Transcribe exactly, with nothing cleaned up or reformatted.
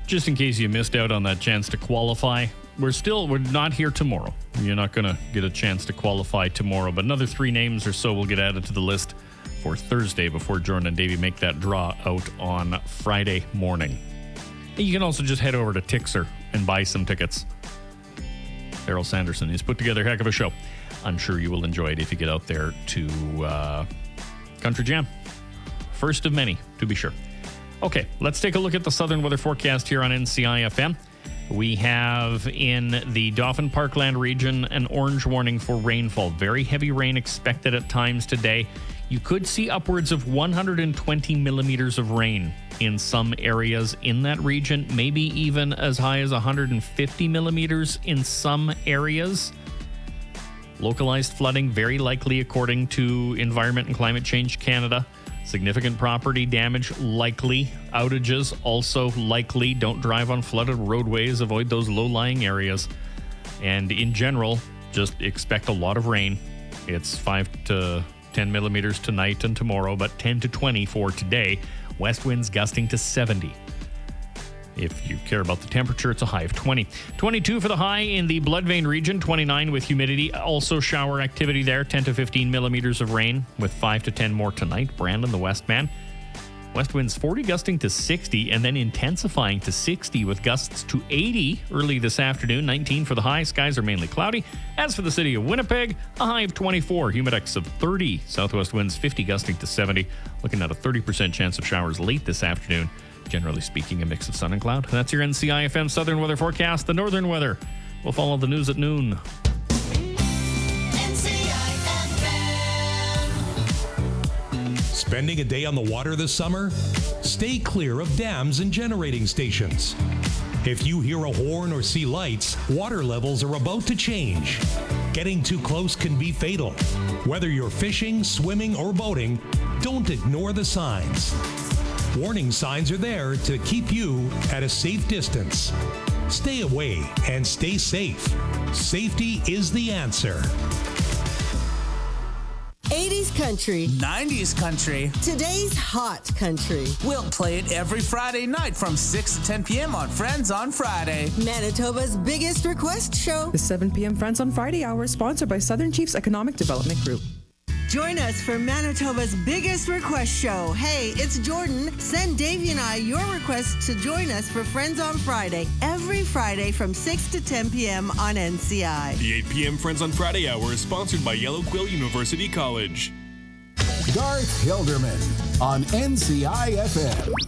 just in case you missed out on that chance to qualify, we're still, we're not here tomorrow. You're not going to get a chance to qualify tomorrow, but another three names or so will get added to the list for Thursday before Jordan and Davey make that draw out on Friday morning. And you can also just head over to Tixer and buy some tickets. Daryl Sanderson has put together a heck of a show. I'm sure you will enjoy it if you get out there to uh, Country Jam. First of many, to be sure. Okay, let's take a look at the Southern Weather Forecast here on N C I F M. We have in the Dauphin Parkland region an orange warning for rainfall. Very heavy rain expected at times today. You could see upwards of one hundred twenty millimeters of rain in some areas in that region, maybe even as high as one hundred fifty millimeters in some areas. Localized flooding, very likely according to Environment and Climate Change Canada. Significant property damage, likely. Outages, also likely. Don't drive on flooded roadways. Avoid those low-lying areas. And in general, just expect a lot of rain. It's five to ten millimeters tonight and tomorrow, but ten to twenty for today. West winds gusting to seventy. If you care about the temperature, it's a high of twenty. twenty-two for the high in the Bloodvein region, twenty-nine with humidity. Also shower activity there, ten to fifteen millimeters of rain with five to ten more tonight. Brandon, the Westman. West winds forty gusting to sixty and then intensifying to sixty with gusts to eighty early this afternoon. nineteen for the high. Skies are mainly cloudy. As for the city of Winnipeg, a high of twenty-four. Humidex of thirty. Southwest winds fifty gusting to seventy. Looking at a thirty percent chance of showers late this afternoon. Generally speaking, a mix of sun and cloud. That's your N C I F M Southern Weather Forecast. The Northern Weather. We'll follow the news at noon. N C I F M. Spending a day on the water this summer? Stay clear of dams and generating stations. If you hear a horn or see lights, water levels are about to change. Getting too close can be fatal. Whether you're fishing, swimming, or boating, don't ignore the signs. Warning signs are there to keep you at a safe distance. Stay away and stay safe. Safety is the answer. eighties country. nineties country. Today's hot country. We'll play it every Friday night from six to ten p.m. on Friends on Friday. Manitoba's biggest request show. The seven p.m. Friends on Friday hour is sponsored by Southern Chiefs Economic Development Group. Join us for Manitoba's biggest request show. Hey, it's Jordan. Send Davey and I your request to join us for Friends on Friday, every Friday from six to ten p.m. on N C I. The eight p.m. Friends on Friday hour is sponsored by Yellow Quill University College. Garth Hilderman on N C I F M.